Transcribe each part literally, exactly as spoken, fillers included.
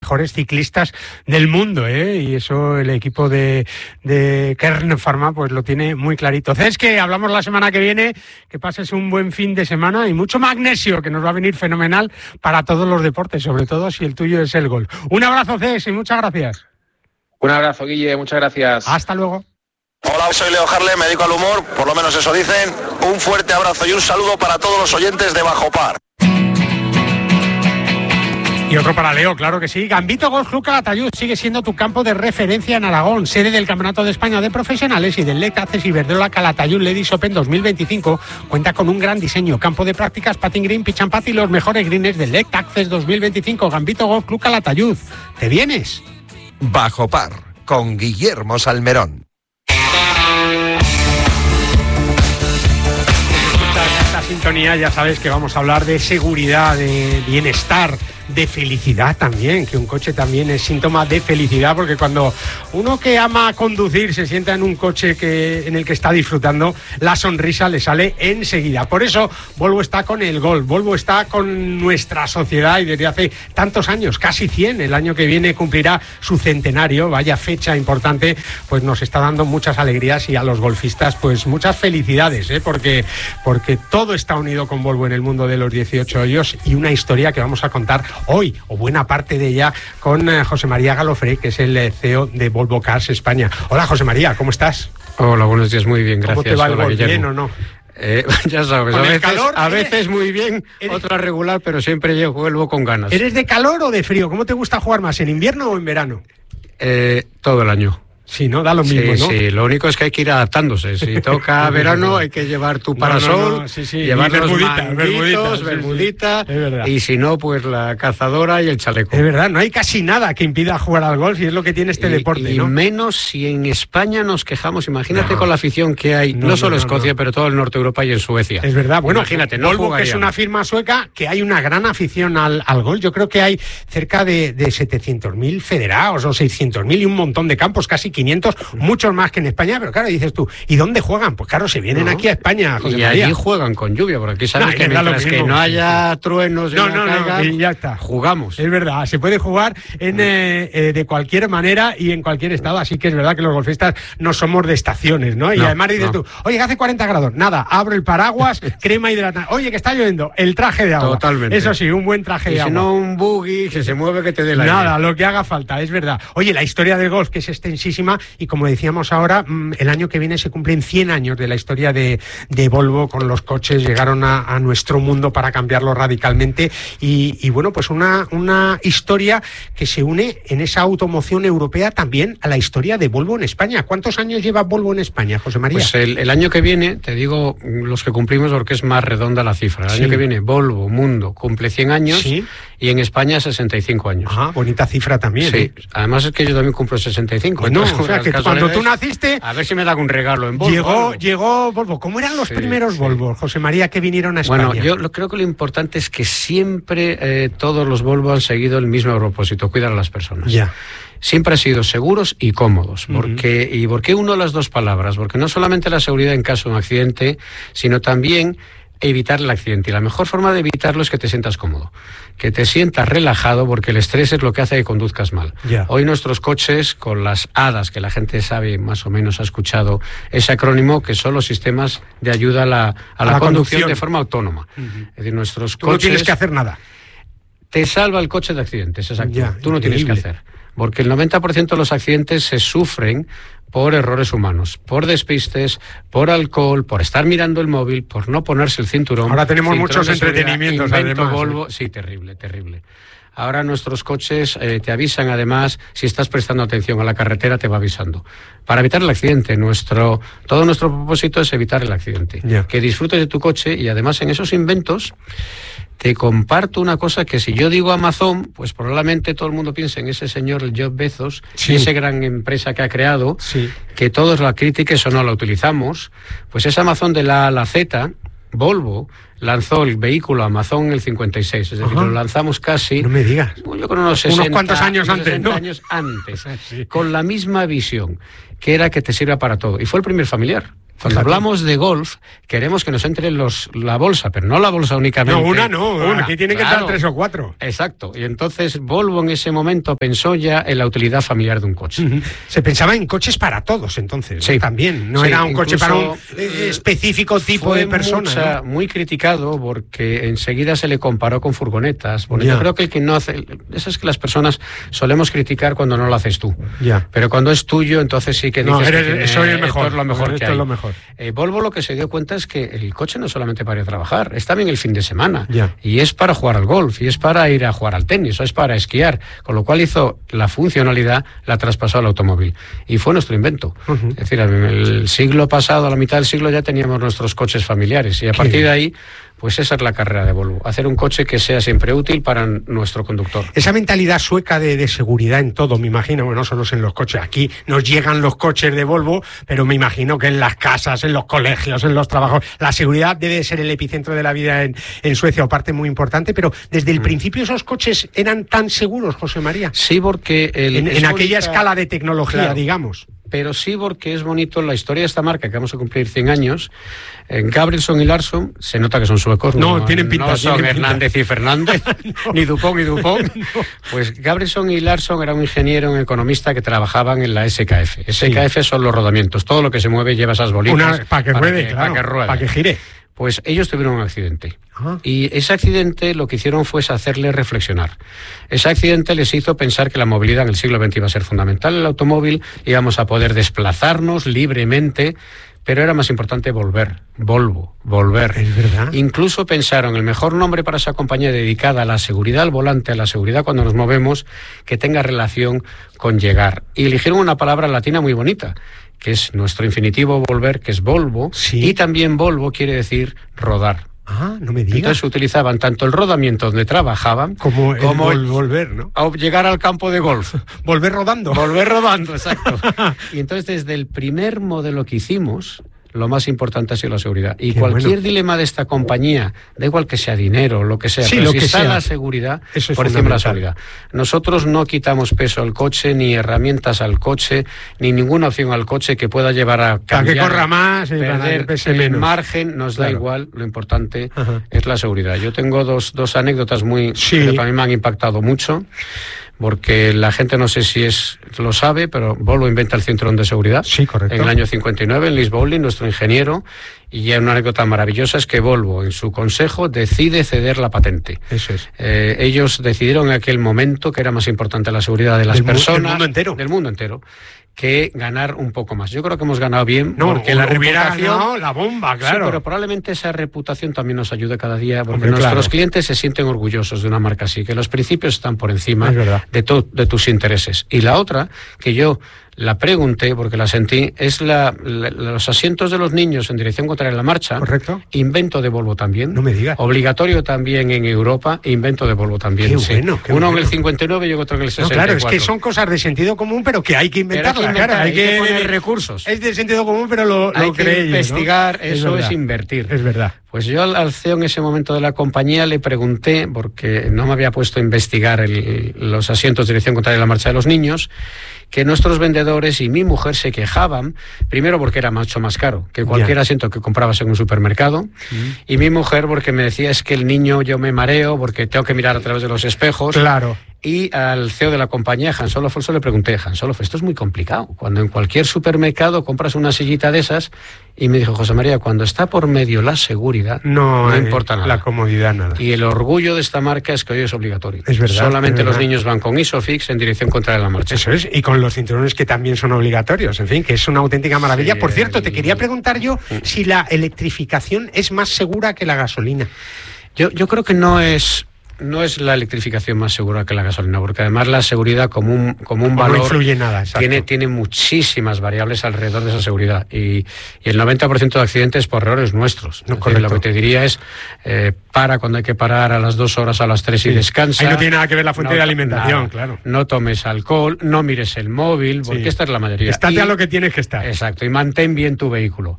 mejores ciclistas del mundo, ¿eh? Y eso el equipo de, de Kern Pharma pues lo tiene muy clarito. Cés, que hablamos la semana que viene, que pases un buen fin de semana y mucho magnesio, que nos va a venir fenomenal para todos los deportes, sobre todo si el tuyo es el golf. Un abrazo, Cés, y muchas gracias. Un abrazo, Guille, muchas gracias. Hasta luego. Hola, soy Leo Harlem, me dedico al humor, por lo menos eso dicen. Un fuerte abrazo y un saludo para todos los oyentes de Bajo Par. Y otro para Leo, claro que sí. Gambito Golf Club Calatayud sigue siendo tu campo de referencia en Aragón, sede del Campeonato de España de Profesionales y del L E C Access Iberdrola Calatayud Ladies Open dos mil veinticinco. Cuenta con un gran diseño, campo de prácticas, patting green, pitch and putt y los mejores greens del L E C Access dos mil veinticinco. Gambito Golf Club Calatayud. ¿Te vienes? Bajo Par, con Guillermo Salmerón. Esta sintonía ya sabes que vamos a hablar de seguridad, de bienestar, de felicidad también, que un coche también es síntoma de felicidad, porque cuando uno que ama conducir se sienta en un coche que, en el que está disfrutando, la sonrisa le sale enseguida. Por eso Volvo está con el Golf, Volvo está con nuestra sociedad y desde hace tantos años, casi cien, el año que viene cumplirá su centenario, vaya fecha importante, pues nos está dando muchas alegrías y a los golfistas pues muchas felicidades, ¿eh? porque, porque todo está unido con Volvo en el mundo de los dieciocho hoyos y una historia que vamos a contar hoy, o buena parte de ella, con eh, José María Galofré, que es el eh, C E O de Volvo Cars España. Hola, José María, ¿cómo estás? Hola, buenos días, muy bien, gracias. ¿Cómo te va el Hola, golf, Guillermo. bien o no? Eh, ya sabes, a veces, calor, a veces eres, muy bien, eres, otra regular, pero siempre yo vuelvo con ganas. ¿Eres de calor o de frío? ¿Cómo te gusta jugar más, en invierno o en verano? Eh, todo el año. Sí, ¿no? Da lo mismo, sí, ¿no? Sí, lo único es que hay que ir adaptándose. Si toca verano hay que llevar tu parasol, no, no, no, sí, sí. llevar los manguitos, bermudita, sí, sí. Y si no, pues la cazadora y el chaleco. Es verdad, no hay casi nada que impida jugar al golf y es lo que tiene este y, deporte, y ¿no? menos si en España nos quejamos. Imagínate no. con la afición que hay, no, no solo en no, Escocia, no. pero todo el norte de Europa y en Suecia. Es verdad, bueno, imagínate, no Volvo, que es una firma sueca, que hay una gran afición al, al golf. Yo creo que hay cerca de, de setecientos mil federados o seiscientos mil y un montón de campos, casi quinientos, muchos más que en España, pero claro, dices tú, ¿y dónde juegan? Pues claro, se vienen no. aquí a España, José y María. allí juegan con lluvia, porque aquí sabes no, que mientras que no haya truenos no, en no, la caiga, no, y ya está. Jugamos. Es verdad, se puede jugar en, eh, eh, de cualquier manera y en cualquier estado, así que es verdad que los golfistas no somos de estaciones, ¿no? Y no, además dices no. tú, oye, que hace cuarenta grados, nada, abro el paraguas, crema hidratante, oye, que está lloviendo, el traje de agua. Totalmente. Eso sí, un buen traje y de si agua. no, un buggy que se mueve que te dé la Nada, idea. Lo que haga falta, es verdad. Oye, la historia del golf, que es extensísima, y como decíamos ahora, el año que viene se cumplen cien años de la historia de, de Volvo con los coches, llegaron a, a nuestro mundo para cambiarlo radicalmente y, y bueno, pues una, una historia que se une en esa automoción europea también a la historia de Volvo en España. ¿Cuántos años lleva Volvo en España, José María? Pues el, el año que viene, te digo los que cumplimos porque es más redonda la cifra, el sí. año que viene Volvo Mundo cumple cien años sí. y en España sesenta y cinco años. Ah, bonita cifra también. Sí, ¿eh? Además es que yo también cumplo sesenta y cinco. Bueno, entonces, o sea, que cuando tú naciste... A ver si me da un regalo en Volvo. Llegó, Volvo. llegó Volvo. ¿Cómo eran los sí, primeros sí. Volvo, José María, que vinieron a España? Bueno, yo lo, creo que lo importante es que siempre eh, todos los Volvo han seguido el mismo propósito, cuidar a las personas. Ya. Siempre han sido seguros y cómodos. Porque, uh-huh. ¿Y por qué uno de las dos palabras? Porque no solamente la seguridad en caso de un accidente, sino también evitar el accidente. Y la mejor forma de evitarlo es que te sientas cómodo, que te sientas relajado, porque el estrés es lo que hace que conduzcas mal. Yeah. Hoy nuestros coches, con las A D A S, que la gente sabe, más o menos ha escuchado ese acrónimo, que son los sistemas de ayuda a la, a a la, la conducción, conducción de forma autónoma. Uh-huh. Es decir, nuestros Tú coches... no tienes que hacer nada. Te salva el coche de accidentes, exacto. Yeah, Tú no increíble. tienes que hacer. Porque el noventa por ciento de los accidentes se sufren por errores humanos, por despistes, por alcohol, por estar mirando el móvil, por no ponerse el cinturón. Ahora tenemos cinturón muchos de seguridad, entretenimientos, invento además. Volvo. Sí, terrible, terrible. Ahora nuestros coches eh, te avisan, además, si estás prestando atención a la carretera, te va avisando. Para evitar el accidente, nuestro todo nuestro propósito es evitar el accidente. Yeah. Que disfrutes de tu coche y además en esos inventos te comparto una cosa que si yo digo Amazon, pues probablemente todo el mundo piense en ese señor, el Jeff Bezos, sí. y esa gran empresa que ha creado, sí. que todos la critiques o no la utilizamos. Pues esa Amazon de la A a la Z, Volvo lanzó el vehículo Amazon en el cincuenta y seis, es decir, Ajá. lo lanzamos casi... No me digas. Yo creo unos sesenta, unos cuantos años unos antes, ¿no? años antes, sí. con la misma visión, que era que te sirva para todo. Y fue el primer familiar. Cuando Fíjate. hablamos de golf, queremos que nos entre los, la bolsa, pero no la bolsa únicamente. No, una no, una. Aquí tienen que Claro. entrar tres o cuatro. Exacto. Y entonces Volvo en ese momento pensó ya en la utilidad familiar de un coche. Uh-huh. Se pensaba en coches para todos, entonces. Sí. ¿no? También. No Sí, era un coche para un eh, específico tipo fue de persona. Mucha, ¿no? Muy criticado porque enseguida se le comparó con furgonetas. Porque Ya. yo creo que el que no hace... Eso es que las personas solemos criticar cuando no lo haces tú. Ya. Pero cuando es tuyo, entonces sí que dices No, eres, que tiene, soy el mejor. esto es lo mejor esto que es hay. lo mejor. Eh, Volvo lo que se dio cuenta es que el coche no es solamente para ir a trabajar, es también el fin de semana. Ya. Y es para jugar al golf, y es para ir a jugar al tenis, o es para esquiar. Con lo cual hizo la funcionalidad, la traspasó al automóvil. Y fue nuestro invento. Uh-huh. Es decir, en el siglo pasado, a la mitad del siglo, ya teníamos nuestros coches familiares. Y a partir de ahí, pues esa es la carrera de Volvo. Hacer un coche que sea siempre útil para nuestro conductor. Esa mentalidad sueca de, de seguridad en todo, me imagino, bueno, no solo en los coches. Aquí nos llegan los coches de Volvo, pero me imagino que en las casas, en los colegios, en los trabajos, la seguridad debe ser el epicentro de la vida en, en Suecia, o parte muy importante. Pero desde el mm. principio esos coches eran tan seguros, José María. Sí, porque... El, en, en aquella bonita... escala de tecnología, claro. digamos. Pero sí porque es bonito la historia de esta marca, que vamos a cumplir cien años. En Gabrielsson y Larsson, se nota que son suecos. No, no tienen pinta. No son tienen Hernández pinta. y Fernández, no. ni Dupont y Dupont. No. Pues Gabrielsson y Larsson era un ingeniero, un economista que trabajaban en la S K F. S K F sí. son los rodamientos. Todo lo que se mueve lleva esas bolitas. Una, para que para ruede, que, claro, para que ruede. Para que gire. Pues ellos tuvieron un accidente. Ajá. Y ese accidente lo que hicieron fue hacerles reflexionar. Ese accidente les hizo pensar que la movilidad en el siglo veinte iba a ser fundamental en el automóvil, íbamos a poder desplazarnos libremente, pero era más importante volver, Volvo, volver. Es verdad. Incluso pensaron el mejor nombre para esa compañía dedicada a la seguridad al volante, a la seguridad cuando nos movemos, que tenga relación con llegar. Y eligieron una palabra latina muy bonita, que es nuestro infinitivo volver, que es Volvo, sí. y también Volvo quiere decir rodar. Ah, no me digas. Entonces utilizaban tanto el rodamiento donde trabajaban como, el como vol volver, ¿no? A llegar al campo de golf. Volver rodando. Volver rodando, exacto. Y entonces desde el primer modelo que hicimos, lo más importante ha sido la seguridad. Y Qué cualquier bueno. dilema de esta compañía, da igual que sea dinero, lo que sea, sí, pero lo si que está sea. la seguridad, Eso es por encima de la seguridad. Nosotros no quitamos peso al coche, ni herramientas al coche, ni ninguna opción al coche que pueda llevar a cambiar. Para que corra más, perder pese el menos. margen, nos claro. da igual, lo importante Ajá. es la seguridad. Yo tengo dos, dos anécdotas muy sí. que también me han impactado mucho. Porque la gente no sé si es lo sabe, pero Volvo inventa el cinturón de seguridad. Sí, correcto. En el año cincuenta y nueve, en Lis Bowling, nuestro ingeniero, y ya una anécdota maravillosa es que Volvo, en su consejo, decide ceder la patente. Eso es. Eh, ellos decidieron en aquel momento que era más importante la seguridad de las del personas. Del mundo entero. Del mundo entero. Que ganar un poco más. Yo creo que hemos ganado bien, no, porque la reputación... No, la bomba, claro. Sí, pero probablemente esa reputación también nos ayude cada día, porque Hombre, nuestros claro. clientes se sienten orgullosos de una marca así, que los principios están por encima es de, tu, de tus intereses. Y la otra, que yo la pregunté, porque la sentí, es la, la, los asientos de los niños en dirección contraria a la marcha. Correcto. Invento de Volvo también. No me digas. Obligatorio también en Europa, invento de Volvo también. Qué sí. bueno, qué Uno bueno. en el cincuenta y nueve y otro en el sesenta y cuatro. No, claro, es que son cosas de sentido común, pero que hay que inventarlas. Hay que, inventar, claro, hay hay que que poner recursos. Es de sentido común, pero lo, hay lo que cree investigar, ellos, ¿no? eso es, es invertir. Es verdad. Pues yo al, al C E O en ese momento de la compañía le pregunté, porque no me había puesto a investigar el, los asientos de dirección contraria a la marcha de los niños, que nuestros vendedores y mi mujer se quejaban, primero porque era mucho más caro que cualquier ya. asiento que comprabas en un supermercado, mm. y mi mujer porque me decía es que el niño yo me mareo porque tengo que mirar a través de los espejos. Claro. Y al C E O de la compañía, Hans Olof Olsson, le pregunté, Hans Olof, esto es muy complicado. Cuando en cualquier supermercado compras una sillita de esas, y me dijo, José María, cuando está por medio la seguridad, no, no eh, importa nada. La comodidad, nada. Y el orgullo de esta marca es que hoy es obligatorio. Es verdad. Solamente es verdad. los niños van con Isofix en dirección contraria a la marcha. Eso es, y con los cinturones que también son obligatorios. En fin, que es una auténtica maravilla. Sí, por cierto, te quería preguntar yo sí. si la electrificación es más segura que la gasolina. Yo, yo creo que no es... No es la electrificación más segura que la gasolina, porque además la seguridad como un, como un valor no influye nada, tiene, tiene muchísimas variables alrededor de esa seguridad y, y el noventa por ciento de accidentes por errores nuestros. No, es decir, lo que te diría es eh, para cuando hay que parar a las dos horas, a las tres sí. y descansa. Ahí no tiene nada que ver la fuente no, de alimentación, nada. claro. No tomes alcohol, no mires el móvil, porque sí. esta es la mayoría. Estate y, a lo que tienes que estar. Exacto, y mantén bien tu vehículo.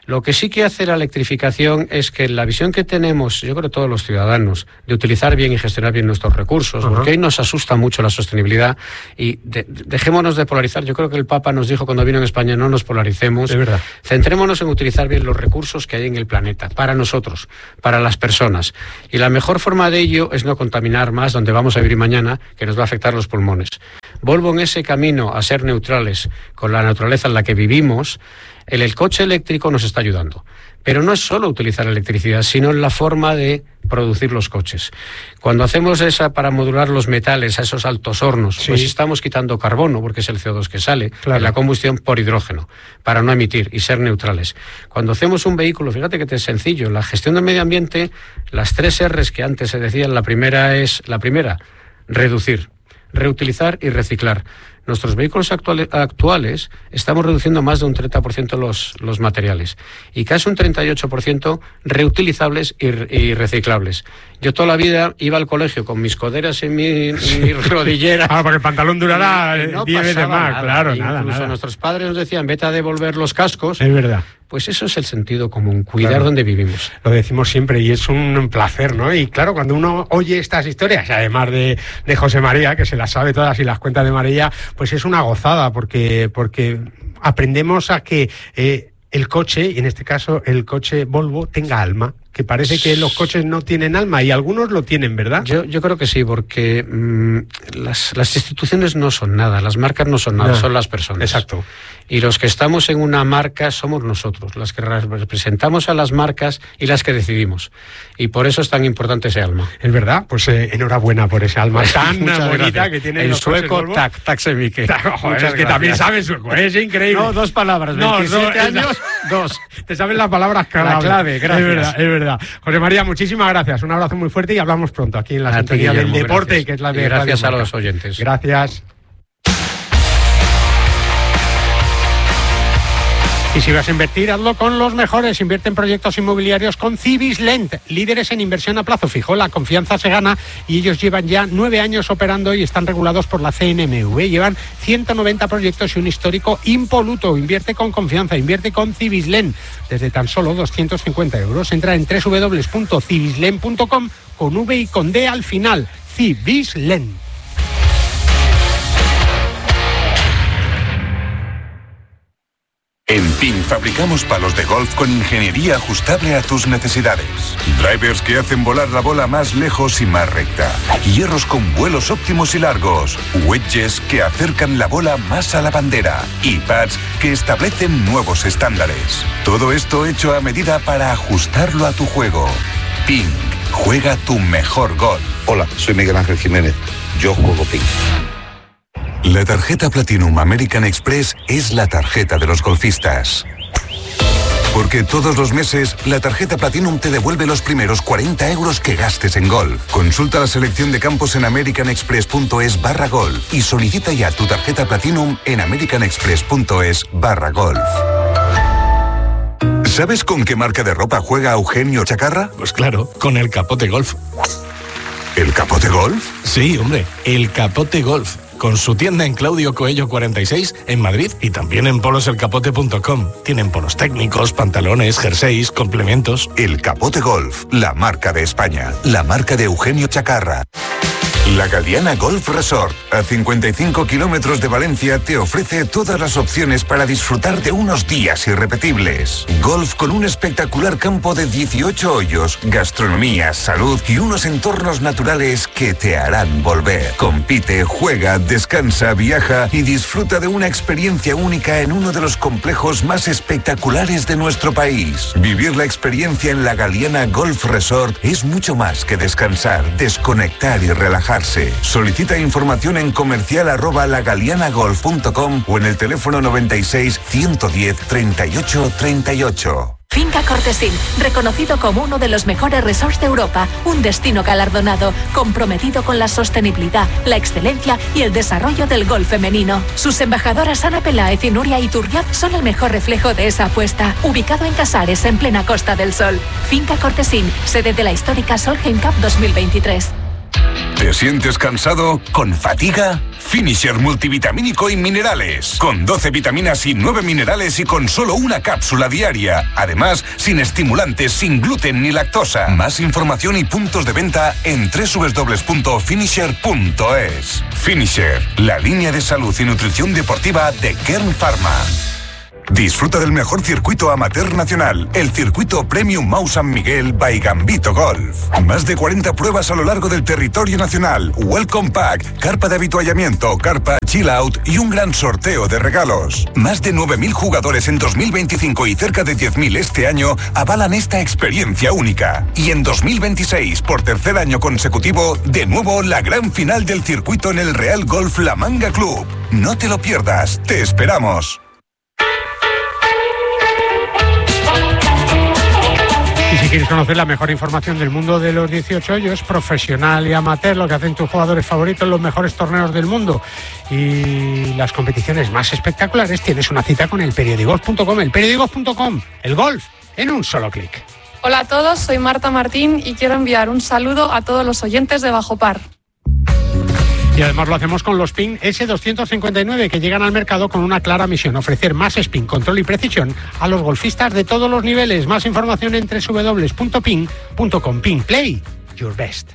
Lo que sí que hace la electrificación es que la visión que tenemos, yo creo todos los ciudadanos, de utilizar bien y gestionar bien nuestros recursos, uh-huh. porque hoy nos asusta mucho la sostenibilidad y de, dejémonos de polarizar. Yo creo que el Papa nos dijo cuando vino en España, no nos polaricemos, es verdad. Centrémonos en utilizar bien los recursos que hay en el planeta, para nosotros, para las personas. Y la mejor forma de ello es no contaminar más donde vamos a vivir mañana, que nos va a afectar los pulmones. Volvo en ese camino a ser neutrales con la naturaleza en la que vivimos. El, el coche eléctrico nos está ayudando. Pero no es solo utilizar electricidad, sino en la forma de producir los coches. Cuando hacemos esa para modular los metales a esos altos hornos, sí. pues estamos quitando carbono, porque es el C O dos que sale, claro. en la combustión por hidrógeno, para no emitir y ser neutrales. Cuando hacemos un vehículo, fíjate que es sencillo, la gestión del medio ambiente, las tres R's que antes se decían, la primera es, la primera, reducir, reutilizar y reciclar. Nuestros vehículos actuales, actuales estamos reduciendo más de un treinta por ciento los, los materiales y casi un treinta y ocho por ciento reutilizables y, y reciclables. Yo toda la vida iba al colegio con mis coderas y mi, mi rodillera. Ah, porque el pantalón durará no diez veces más, nada. claro, Incluso nada, nada. Nuestros padres nos decían, vete a devolver los cascos. Es verdad. Pues eso es el sentido común, cuidar claro. donde vivimos. Lo decimos siempre y es un placer, ¿no? Y claro, cuando uno oye estas historias, además de, de José María, que se las sabe todas y las cuenta de María, pues es una gozada porque, porque aprendemos a que eh, el coche, y en este caso el coche Volvo, tenga alma. Que parece que los coches no tienen alma y algunos lo tienen, ¿verdad? Yo, yo creo que sí, porque mmm, las, las instituciones no son nada, las marcas no son nada, no. son las personas. Exacto. Y los que estamos en una marca somos nosotros, las que representamos a las marcas y las que decidimos. Y por eso es tan importante ese alma. Es verdad, pues eh, enhorabuena por ese alma tan bonita gracias. que tiene el los sueco tac, taxemique. Joder, es que también sabes sueco, es increíble. No, dos palabras, veintisiete no, años, dos. Te saben las palabras clave. La clave, gracias. Es verdad, es verdad. José María, muchísimas gracias, un abrazo muy fuerte y hablamos pronto aquí en la a sintonía ti, Guillermo, del deporte, gracias. que es la de y gracias Radio a los oyentes. Gracias. Y si vas a invertir, hazlo con los mejores. Invierte en proyectos inmobiliarios con Cibislent, líderes en inversión a plazo fijo. La confianza se gana y ellos llevan ya nueve años operando y están regulados por la C N M V. Llevan ciento noventa proyectos y un histórico impoluto. Invierte con confianza, invierte con Cibislent. Desde tan solo doscientos cincuenta euros. Entra en doble u doble u doble u punto cibislent punto com con V y con D al final. Cibislent. En Ping fabricamos palos de golf con ingeniería ajustable a tus necesidades. Drivers que hacen volar la bola más lejos y más recta. Hierros con vuelos óptimos y largos. Wedges que acercan la bola más a la bandera. Y pads que establecen nuevos estándares. Todo esto hecho a medida para ajustarlo a tu juego. Ping. Juega tu mejor golf. Hola, soy Miguel Ángel Jiménez. Yo juego Ping. La tarjeta Platinum American Express es la tarjeta de los golfistas. Porque todos los meses, la tarjeta Platinum te devuelve los primeros cuarenta euros que gastes en golf. Consulta la selección de campos en americanexpress.es barra golf y solicita ya tu tarjeta Platinum en americanexpress.es barra golf. ¿Sabes con qué marca de ropa juega Eugenio Chacarra? Pues claro, con el Capote Golf. ¿El Capote Golf? Sí, hombre, el Capote Golf. Con su tienda en Claudio Coello cuarenta y seis en Madrid y también en polos el capote punto com. Tienen polos técnicos, pantalones, jerseys, complementos. El Capote Golf, la marca de España, la marca de Eugenio Chacarra. La Galiana Golf Resort, a cincuenta y cinco kilómetros de Valencia, te ofrece todas las opciones para disfrutar de unos días irrepetibles. Golf con un espectacular campo de dieciocho hoyos, gastronomía, salud y unos entornos naturales que te harán volver. Compite, juega, descansa, viaja y disfruta de una experiencia única en uno de los complejos más espectaculares de nuestro país. Vivir la experiencia en la Galiana Golf Resort es mucho más que descansar, desconectar y relajar. Solicita información en comercial arroba lagalianagolf punto com o en el teléfono noventa y seis, ciento diez, treinta y ocho, treinta y ocho. Finca Cortesín, reconocido como uno de los mejores resorts de Europa, un destino galardonado, comprometido con la sostenibilidad, la excelencia y el desarrollo del golf femenino. Sus embajadoras Ana Peláez y Nuria Iturriaz son el mejor reflejo de esa apuesta. Ubicado en Casares, en plena Costa del Sol. Finca Cortesín, sede de la histórica Solheim Cup dos mil veintitrés. ¿Te sientes cansado? ¿Con fatiga? Finisher multivitamínico y minerales. Con doce vitaminas y nueve minerales y con solo una cápsula diaria. Además, sin estimulantes, sin gluten ni lactosa. Más información y puntos de venta en doble u doble u doble u punto finisher punto es. Finisher, la línea de salud y nutrición deportiva de Kern Pharma. Disfruta del mejor circuito amateur nacional, el circuito Premium Mau San Miguel by Gambito Golf. Más de cuarenta pruebas a lo largo del territorio nacional, Welcome Pack, carpa de avituallamiento, carpa Chill Out y un gran sorteo de regalos. Más de nueve mil jugadores en dos mil veinticinco y cerca de diez mil este año avalan esta experiencia única. Y en dos mil veintiséis, por tercer año consecutivo, de nuevo la gran final del circuito en el Real Golf La Manga Club. No te lo pierdas, te esperamos. Y si quieres conocer la mejor información del mundo de los dieciocho hoyos, profesional y amateur, lo que hacen tus jugadores favoritos en los mejores torneos del mundo y las competiciones más espectaculares, tienes una cita con el periodigolf punto com. El periodigolf punto com, el golf en un solo clic. Hola a todos, soy Marta Martín y quiero enviar un saludo a todos los oyentes de Bajo Par. Y además lo hacemos con los Ping ese doscientos cincuenta y nueve, que llegan al mercado con una clara misión: ofrecer más spin, control y precisión a los golfistas de todos los niveles. Más información en doble u doble u doble u punto ping punto com. Ping, play your best.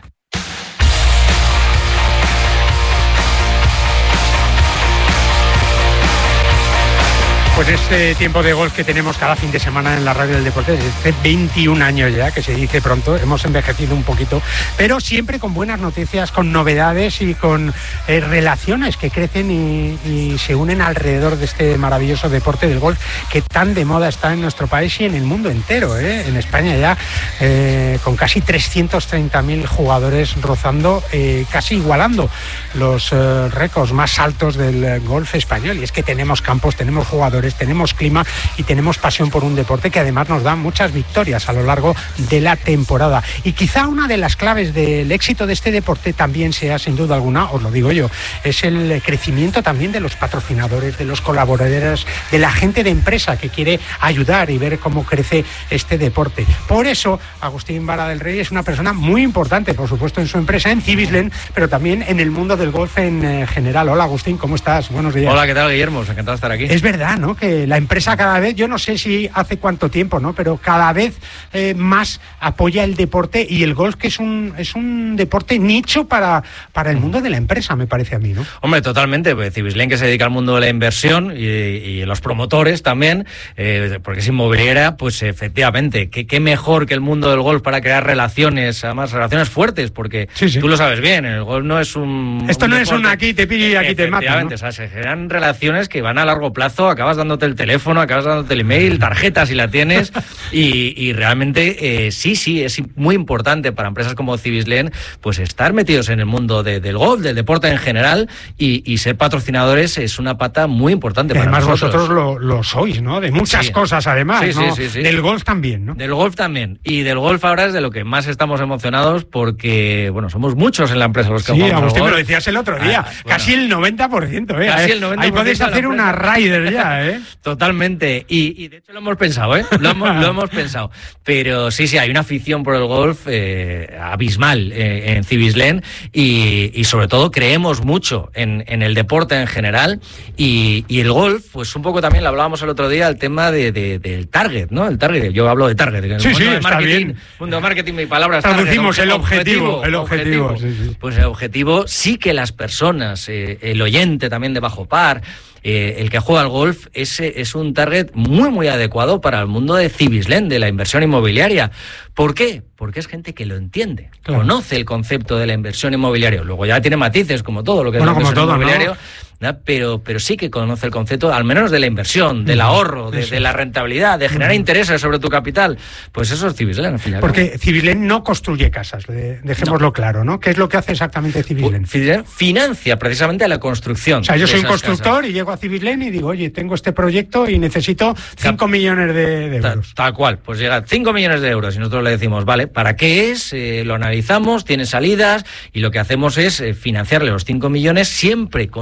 Pues este tiempo de golf que tenemos cada fin de semana en la radio del deporte, desde veintiún años ya, que se dice pronto, hemos envejecido un poquito, pero siempre con buenas noticias, con novedades y con eh, relaciones que crecen y, y se unen alrededor de este maravilloso deporte del golf que tan de moda está en nuestro país y en el mundo entero, ¿eh? En España ya eh, con casi trescientos treinta mil jugadores rozando, eh, casi igualando los eh, récords más altos del golf español. Y es que tenemos campos, tenemos jugadores, tenemos clima y tenemos pasión por un deporte que además nos da muchas victorias a lo largo de la temporada. Y quizá una de las claves del éxito de este deporte también sea, sin duda alguna, os lo digo yo, es el crecimiento también de los patrocinadores, de los colaboradores, de la gente de empresa que quiere ayudar y ver cómo crece este deporte. Por eso, Agustín Vara del Rey es una persona muy importante, por supuesto, en su empresa, en Cibislen, pero también en el mundo del golf en eh, general. Hola, Agustín, ¿cómo estás? Buenos días. Hola, ¿qué tal, Guillermo? Encantado de estar aquí. Es verdad, ¿no?, que la empresa cada vez, yo no sé si hace cuánto tiempo, ¿no?, pero cada vez eh, más apoya el deporte y el golf, que es un es un deporte nicho para, para el mundo de la empresa, me parece a mí, ¿no? Hombre, totalmente, pues Cibislen, que se dedica al mundo de la inversión y, y los promotores también, eh, porque es inmobiliaria, pues efectivamente, ¿qué, qué mejor que el mundo del golf para crear relaciones, además relaciones fuertes, porque sí, sí. Tú lo sabes bien, el golf no es un... Esto un no deporte, es un aquí te pillo y aquí te mato, ¿no? Efectivamente, o sea, se generan relaciones que van a largo plazo, acabas dándote el teléfono, acabas dándote el email, tarjeta si la tienes, y, y realmente eh, sí, sí, es muy importante para empresas como Cibislen, pues estar metidos en el mundo de, del golf, del deporte en general, y, y ser patrocinadores es una pata muy importante para además nosotros. Además vosotros lo, lo sois, ¿no? De muchas sí. cosas, además, sí, sí, ¿no? Sí, sí. Del golf también, ¿no? Del golf también, y del golf ahora es de lo que más estamos emocionados porque, bueno, somos muchos en la empresa los que sí, jugamos Agustín, al golf. me lo decías el otro día, ah, bueno. Casi el noventa por ciento, ¿eh? Casi el noventa por ciento. Ahí podéis hacer una rider ya, ¿eh? Totalmente, y, y de hecho lo hemos pensado, ¿eh? Lo hemos, lo hemos pensado, pero sí, sí, hay una afición por el golf eh, abismal eh, en Cibislen y, y sobre todo creemos mucho en, en el deporte en general y, y el golf, pues un poco también lo hablábamos el otro día, el tema de, de, del target, ¿no? El target, yo hablo de target, en el sí, mundo sí, de está marketing, bien. mundo de marketing, mi palabra es traducimos target, el objetivo, objetivo, el objetivo, objetivo. Sí, sí. Pues el objetivo sí que las personas, eh, el oyente también de Bajo Par, Eh, el que juega al golf es, es un target muy muy adecuado para el mundo de Cibislen, de la inversión inmobiliaria. ¿Por qué? Porque es gente que lo entiende, claro. Conoce el concepto de la inversión inmobiliaria. Luego ya tiene matices, como todo lo que bueno, es la inversión todo, inmobiliaria, ¿no? ¿no? Pero, pero sí que conoce el concepto, al menos de la inversión, del ahorro, de, de la rentabilidad, de generar uh-huh. intereses sobre tu capital. Pues eso es Cibislen, al final. Porque ¿no? Cibislen no construye casas, dejémoslo no. claro, ¿no? ¿Qué es lo que hace exactamente Cibislen? Cibislen financia precisamente la construcción. O sea, yo soy un constructor casas. Y llego a Cibislen y digo, oye, tengo este proyecto y necesito cinco millones de, de euros. Tal, tal cual, pues llega cinco millones de euros y nosotros le decimos, vale, ¿para qué es? Eh, lo analizamos, tiene salidas y lo que hacemos es eh, financiarle los cinco millones siempre con un valor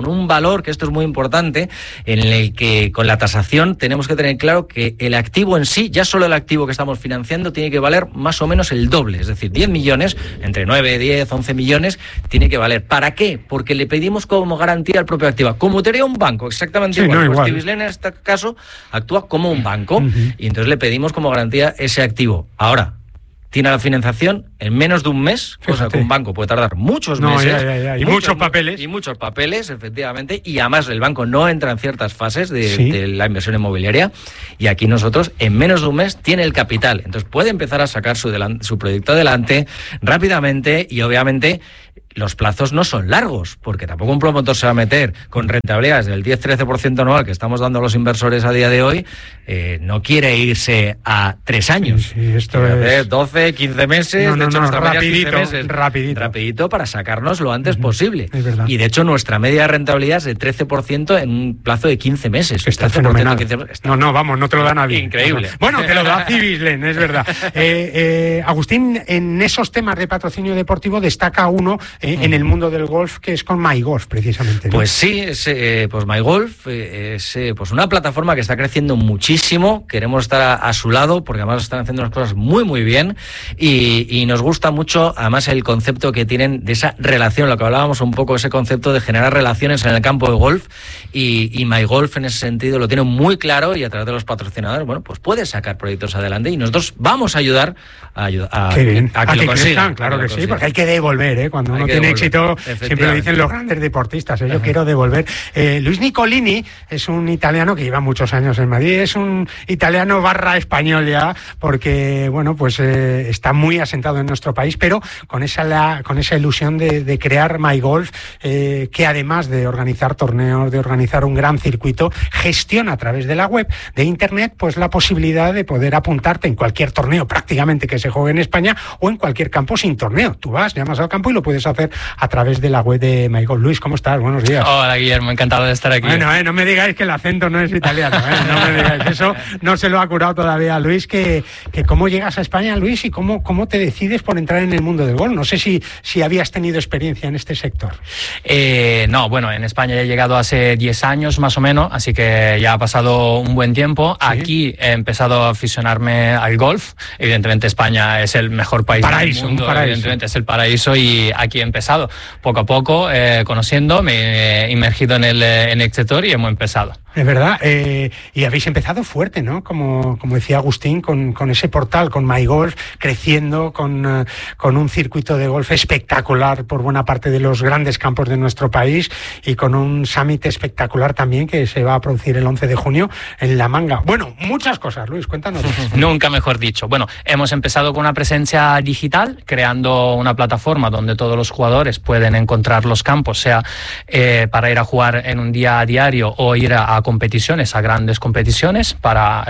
valor, que esto es muy importante, en el que con la tasación tenemos que tener claro que el activo en sí, ya solo el activo que estamos financiando, tiene que valer más o menos el doble, es decir, diez millones, entre nueve, diez, once millones, tiene que valer. ¿Para qué? Porque le pedimos como garantía al propio activo, como te haría un banco, exactamente sí, igual. No, pues igual. Cibislen en este caso actúa como un banco, uh-huh. y entonces le pedimos como garantía ese activo. Ahora, tiene la financiación en menos de un mes, Fíjate. cosa que un banco puede tardar muchos no, meses. Ya, ya, ya. Y muchos, muchos papeles. Y muchos papeles, efectivamente, y además el banco no entra en ciertas fases de, ¿Sí? de la inversión inmobiliaria, y aquí nosotros en menos de un mes tiene el capital, entonces puede empezar a sacar su, delan- su proyecto adelante rápidamente, y obviamente los plazos no son largos, porque tampoco un promotor se va a meter con rentabilidades del diez a trece por ciento anual que estamos dando a los inversores a día de hoy, eh, no quiere irse a tres años. Sí, sí, esto es doce, quince meses, no, no, de hecho, no, rapidito, quince meses, rapidito. rapidito para sacarnos lo antes uh-huh. posible. Es verdad. Y de hecho nuestra media de rentabilidad es de trece por ciento en un plazo de quince meses. Está fenomenal. quince por ciento, está no, no, vamos, no te lo da nadie. Increíble. Bueno, te lo da Cibislen, es verdad. Eh, eh, Agustín, en esos temas de patrocinio deportivo destaca uno eh, uh-huh. en el mundo del golf, que es con MyGolf, precisamente, ¿no? Pues sí, es, eh, pues MyGolf eh, es eh, pues una plataforma que está creciendo muchísimo. Queremos estar a, a su lado, porque además están haciendo las cosas muy, muy bien, y, y nos gusta mucho, además, el concepto que tienen de esa relación, lo que hablábamos un poco, ese concepto de generar relaciones en el campo de golf, y, y MyGolf en ese sentido lo tiene muy claro, y a través de los patrocinadores, bueno, pues puede sacar proyectos adelante, y nosotros vamos a ayudar a, a, a, Qué bien. a que, a lo que consigan. Claro que, que sí, consigan. Porque hay que devolver, ¿eh? Cuando hay uno tiene éxito, siempre lo dicen los grandes deportistas, ¿eh? Yo Ajá. quiero devolver. Eh, Luis Nicolini es un italiano que lleva muchos años en Madrid, es un italiano barra español ya, porque, bueno, pues eh, está muy asentado en nuestro país, pero con esa, la, con esa ilusión de, de crear MyGolf, eh, que además de organizar torneos, de organizar un gran circuito, gestiona a través de la web de internet, pues la posibilidad de poder apuntarte en cualquier torneo prácticamente que se juegue en España, o en cualquier campo sin torneo. Tú vas, llamas al campo y lo puedes hacer a través de la web de MyGolf. Luis, ¿cómo estás? Buenos días. Hola, Guillermo, encantado de estar aquí. Bueno, eh, no me digáis que el acento no es italiano, eh, no me digáis eso, no se lo ha curado todavía Luis, que, que cómo llegas a España, Luis, y cómo, cómo te decides por entrar en el mundo del golf. No sé si, si habías tenido experiencia en este sector. Eh, no, bueno, en España ya he llegado hace diez años más o menos, así que ya ha pasado un buen tiempo. ¿Sí? Aquí he empezado a aficionarme al golf. Evidentemente España es el mejor país paraíso, del mundo, paraíso. evidentemente es el paraíso, y aquí he empezado poco a poco, eh, conociendo, me he inmergido en el, en el sector y hemos empezado. Es verdad, eh, y habéis empezado fuerte, ¿no? Como, como decía Agustín, con, con ese portal, con MyGolf, creciendo, con, uh, con un circuito de golf espectacular por buena parte de los grandes campos de nuestro país, y con un summit espectacular también que se va a producir el once de junio en La Manga. Bueno, muchas cosas, Luis, cuéntanos. Nunca mejor dicho. Bueno, hemos empezado con una presencia digital, creando una plataforma donde todos los jugadores pueden encontrar los campos, sea eh, para ir a jugar en un día a diario o ir a, a competiciones, a grandes competiciones, para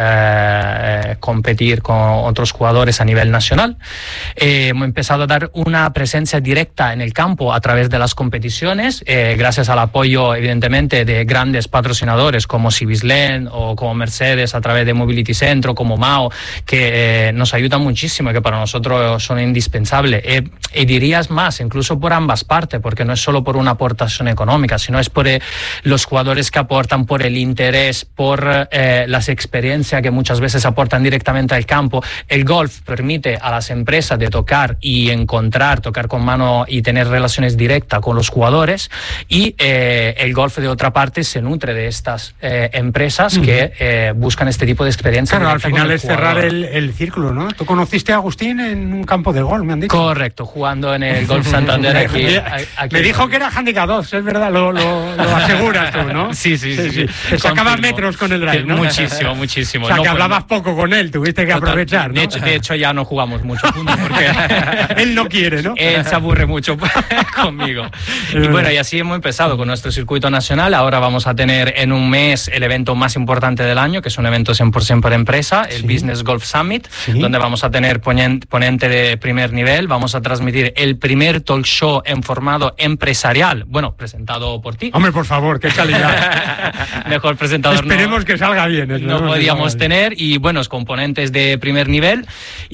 eh, competir con otros jugadores a nivel nacional. Eh, hemos empezado a dar una presencia directa en el campo a través de las competiciones, eh, gracias al apoyo, evidentemente, de grandes patrocinadores como Cibislen o como Mercedes, a través de Mobility Centro, como Mao, que eh, nos ayudan muchísimo y que para nosotros son indispensables. Eh, y dirías más, incluso por ambas partes, porque no es solo por una aportación económica, sino es por eh, los jugadores que aportan, por el interés, por eh, las experiencias que muchas veces aportan directamente al campo. El golf permite a las empresas de tocar y encontrar, tocar con mano y tener relaciones directas con los jugadores, y eh, el golf de otra parte se nutre de estas eh, empresas uh-huh. que eh, buscan este tipo de experiencia. Claro, al final es cerrar el, el círculo, ¿no? Tú conociste a Agustín en un campo de golf, me han dicho. Correcto, jugando en el Golf Santander aquí. aquí me dijo que era handicap dos, es verdad, lo, lo, lo aseguras tú, ¿no? Sí, sí, sí. sí, sí. Te sacabas metros con el drive, ¿no? Muchísimo, muchísimo. O sea, no, que pues, hablabas poco con él, tuviste que total, aprovechar, ¿no? De hecho, de hecho, ya no jugamos mucho juntos porque él no quiere, ¿no? Él se aburre mucho conmigo. Y bueno, y así hemos empezado con nuestro circuito nacional. Ahora vamos a tener en un mes el evento más importante del año, que es un evento cien por ciento por empresa, el sí. Business Golf Summit, sí. donde vamos a tener ponente de primer nivel, vamos a transmitir el primer talk show en formato empresarial, bueno, presentado por ti. Hombre, por favor, qué calidad. mejor presentador Esperemos no, que salga bien. no podíamos tener, y buenos componentes de primer nivel.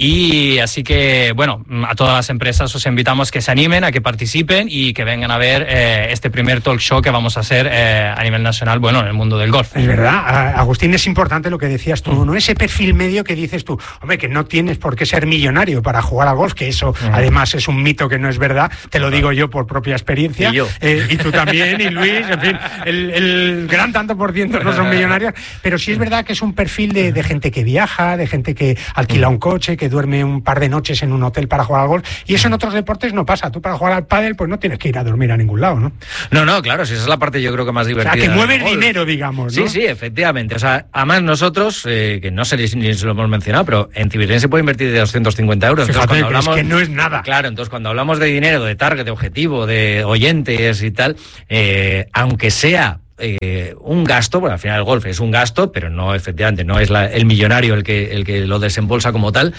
Y así que, bueno, a todas las empresas os invitamos que se animen, a que participen y que vengan a ver eh, este primer talk show que vamos a hacer eh, a nivel nacional, bueno, en el mundo del golf. Es verdad, Agustín, es importante lo que decías tú, ¿no? Ese perfil medio que dices tú, hombre, que no tienes por qué ser millonario para jugar al golf, que eso uh-huh. además es un mito que no es verdad, te lo digo yo por propia experiencia, y, yo. Eh, y tú también, y Luis, en fin, el, el gran tanto por ciento no son millonarios, pero sí es verdad que es un perfil de, de gente que viaja, de gente que alquila un coche, que duerme un par de noches en un hotel para jugar al golf, y eso en otros deportes no pasa. Tú para jugar al pádel pues no tienes que ir a dormir a ningún lado, ¿no? No, no, claro, si esa es la parte yo creo que más divertida. O sea, que mueve el dinero, digamos, ¿no? Sí, sí, efectivamente. O sea, además nosotros, eh, que no sé si se lo hemos mencionado, pero en Civislane se puede invertir de doscientos cincuenta euros. Fíjate, entonces, cuando hablamos, es que no es nada. Claro, entonces cuando hablamos de dinero, de target, de objetivo, de oyentes y tal, eh, aunque sea Eh, un gasto, bueno, al final el golf es un gasto, pero no, efectivamente, no es la, el millonario el que, el que lo desembolsa como tal,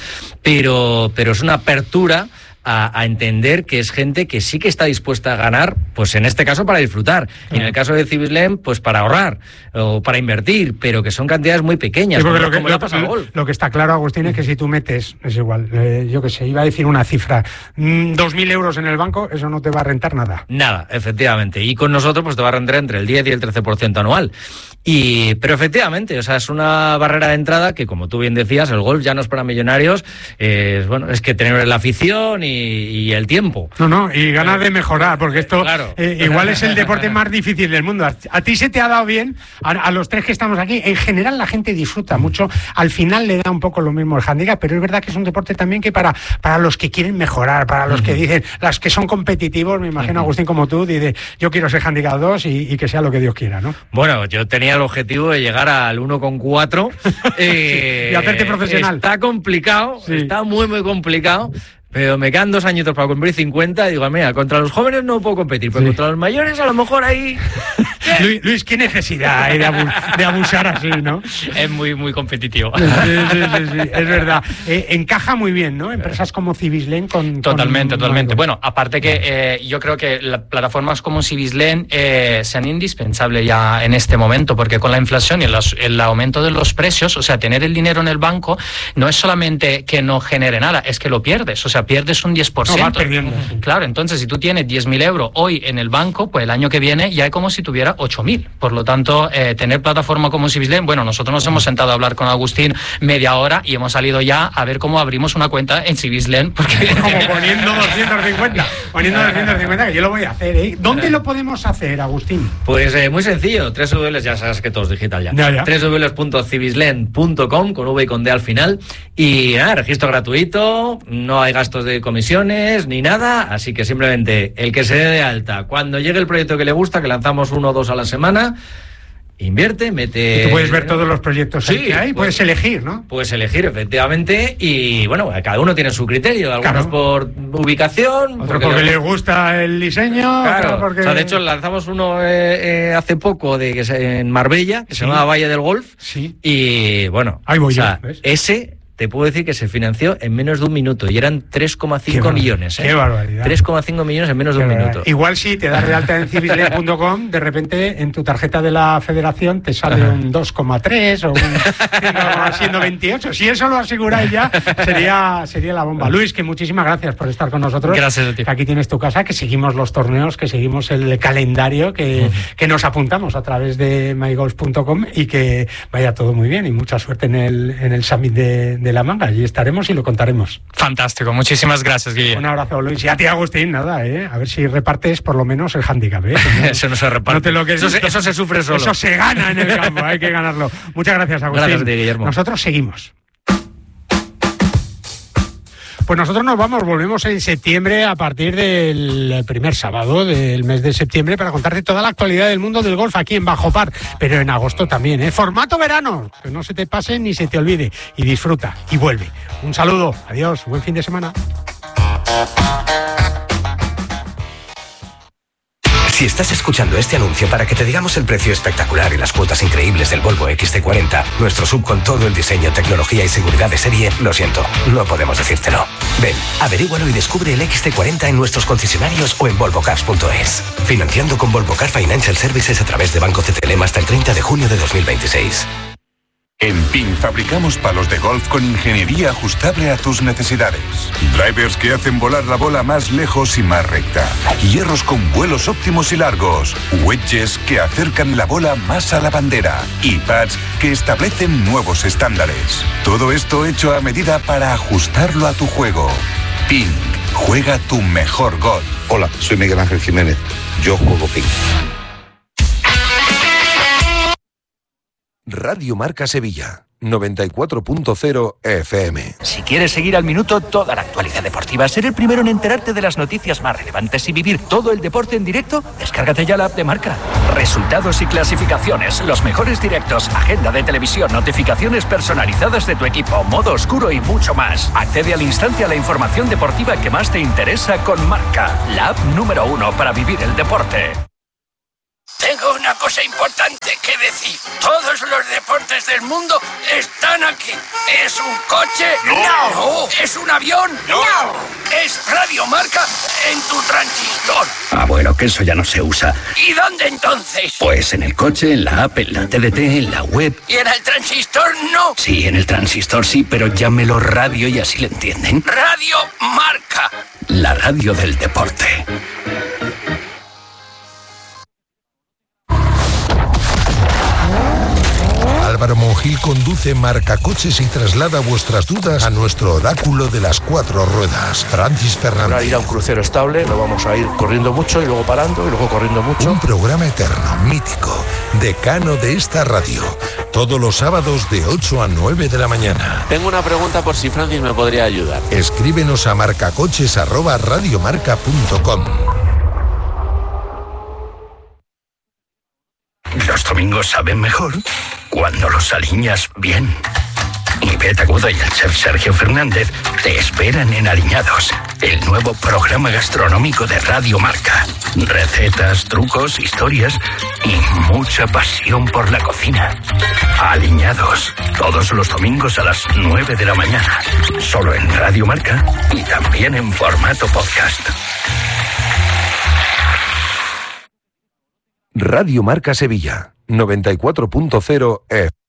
pero, pero es una apertura A, a entender que es gente que sí que está dispuesta a ganar, pues en este caso para disfrutar, y en el caso de Civislane, pues para ahorrar o para invertir, pero que son cantidades muy pequeñas, sí, como, lo, que, como lo, le pasa al golf. Lo que está claro, Agustín, es que si tú metes, es igual, eh, yo que sé, iba a decir una cifra, mmm, dos mil euros en el banco, eso no te va a rentar nada. Nada, efectivamente, y con nosotros pues te va a rentar entre el diez y el trece por ciento anual. Y, pero efectivamente, o sea, es una barrera de entrada que, como tú bien decías, el golf ya no es para millonarios, eh, bueno, es que tener la afición y, y el tiempo. No, no, y ganas de mejorar, porque esto claro. eh, igual es el deporte más difícil del mundo. A, a ti se te ha dado bien, a, a los tres que estamos aquí, en general la gente disfruta mucho, al final le da un poco lo mismo el handicap, pero es verdad que es un deporte también que para, para los que quieren mejorar, para los uh-huh. que dicen, las que son competitivos, me imagino, uh-huh. Agustín, como tú, dice, yo quiero ser handicap dos y, y que sea lo que Dios quiera, ¿no? Bueno, yo tenía el objetivo de llegar al uno coma cuatro eh, y hacerte profesional. Está complicado, sí. está muy muy complicado, pero me quedan dos añitos para cumplir cincuenta y digo, mira, contra los jóvenes no puedo competir, pero sí. contra los mayores a lo mejor ahí... Luis, Luis, qué necesidad hay de, abu- de abusar así, ¿no? Es muy, muy competitivo. Sí, sí, sí, sí, es verdad. Eh, encaja muy bien, ¿no? Empresas como Civislane con... Totalmente, con... totalmente. Bueno, aparte que eh, yo creo que las plataformas como Civislane eh, sean indispensables ya en este momento, porque con la inflación y el, el aumento de los precios, o sea, tener el dinero en el banco no es solamente que no genere nada, es que lo pierdes, o sea, pierdes un diez por ciento. No, vas perdiendo. Claro, entonces si tú tienes diez mil euros hoy en el banco, pues el año que viene ya es como si tuviera ocho mil. Por lo tanto, eh, tener plataforma como Civislane, bueno, nosotros nos hemos sentado a hablar con Agustín media hora y hemos salido ya a ver cómo abrimos una cuenta en Civislane. Porque... Como poniendo doscientos cincuenta, poniendo doscientos cincuenta, que yo lo voy a hacer, ¿eh? ¿Dónde lo podemos hacer, Agustín? Pues eh, muy sencillo, tres w w w, ya sabes que todo es digital ya, ya, ya. w w w punto civislane punto com, con V y con D al final, y nada, registro gratuito, no hay gastos de comisiones ni nada, así que simplemente el que se dé de alta, cuando llegue el proyecto que le gusta, que lanzamos uno o dos a la semana, invierte, mete... Y tú puedes ver todos los proyectos sí, que hay, puedes, puedes elegir, ¿no? Puedes elegir, efectivamente, y bueno, cada uno tiene su criterio, algunos claro. por ubicación... Otros porque, porque les gusta el diseño... Claro, porque... o sea, de hecho lanzamos uno eh, eh, hace poco de que se, en Marbella, que sí. se llama Valle del Golf, sí. y bueno, ahí voy o sea, yo, ¿ves? ese... Te puedo decir que se financió en menos de un minuto y eran tres coma cinco millones. ¿eh? ¡Qué barbaridad! tres coma cinco millones en menos de un minuto. Igual si te das de alta en civislane punto com, de repente en tu tarjeta de la federación te sale Ajá. un dos coma tres o un siendo veintiocho. Si eso lo aseguráis ya, sería, sería la bomba. Luis, que muchísimas gracias por estar con nosotros. Gracias a ti. Aquí tienes tu casa, que seguimos los torneos, que seguimos el calendario, que, uh-huh. que nos apuntamos a través de my golf punto com y que vaya todo muy bien y mucha suerte en el, en el Summit de, de La Manga. Allí estaremos y lo contaremos. Fantástico, muchísimas gracias, Guille. Un abrazo, Luis. Y a ti, Agustín, nada, ¿eh? A ver si repartes por lo menos el handicap, ¿eh? No, eso no se reparte. No te lo que eso, se, eso se sufre solo. Eso se gana en el campo, hay que ganarlo. Muchas gracias, Agustín. Gracias a ti, Guillermo. Nosotros seguimos. Pues nosotros nos vamos, volvemos en septiembre a partir del primer sábado del mes de septiembre para contarte toda la actualidad del mundo del golf aquí en Bajo Par, pero en agosto también, ¿eh? Formato verano, que no se te pase ni se te olvide y disfruta y vuelve. Un saludo, adiós, buen fin de semana. Si estás escuchando este anuncio para que te digamos el precio espectacular y las cuotas increíbles del Volvo X C cuarenta, nuestro sub con todo el diseño, tecnología y seguridad de serie, lo siento, no podemos decírtelo. Ven, averígualo y descubre el X C cuarenta en nuestros concesionarios o en volvo cars punto es. Financiando con Volvo Car Financial Services a través de Banco C T L M hasta el treinta de junio de dos mil veintiséis. En Ping fabricamos palos de golf con ingeniería ajustable a tus necesidades. Drivers que hacen volar la bola más lejos y más recta. Hierros con vuelos óptimos y largos. Wedges que acercan la bola más a la bandera. Y pads que establecen nuevos estándares. Todo esto hecho a medida para ajustarlo a tu juego. Ping. Juega tu mejor golf. Hola, soy Miguel Ángel Jiménez. Yo juego Ping. Radio Marca Sevilla, noventa y cuatro punto cero F M. Si quieres seguir al minuto toda la actualidad deportiva, ser el primero en enterarte de las noticias más relevantes y vivir todo el deporte en directo, descárgate ya la app de Marca. Resultados y clasificaciones, los mejores directos, agenda de televisión, notificaciones personalizadas de tu equipo, modo oscuro y mucho más. Accede al instante a la información deportiva que más te interesa con Marca, la app número uno para vivir el deporte. Tengo una cosa importante que decir. Todos los deportes del mundo están aquí. ¿Es un coche? No. No. ¿Es un avión? No. Es Radio Marca en tu transistor. Ah, bueno, que eso ya no se usa. ¿Y dónde entonces? Pues en el coche, en la app, en la T D T, en la web. ¿Y en el transistor no? Sí, en el transistor sí, pero llámelo radio y así le entienden. Radio Marca. La radio del deporte. Álvaro Monjil conduce Marcacoches y traslada vuestras dudas a nuestro oráculo de las cuatro ruedas, Francis Fernández. Para ir a un crucero estable, no vamos a ir corriendo mucho y luego parando y luego corriendo mucho. Un programa eterno, mítico, decano de esta radio. Todos los sábados de ocho a nueve de la mañana. Tengo una pregunta por si Francis me podría ayudar. Escríbenos a marcacoches arroba radiomarca punto com. Los domingos saben mejor cuando los aliñas bien. Ivette Agudo y el chef Sergio Fernández te esperan en Aliñados, el nuevo programa gastronómico de Radio Marca. Recetas, trucos, historias y mucha pasión por la cocina. Aliñados, todos los domingos a las nueve de la mañana. Solo en Radio Marca y también en formato podcast. Radio Marca Sevilla, noventa y cuatro punto cero F M.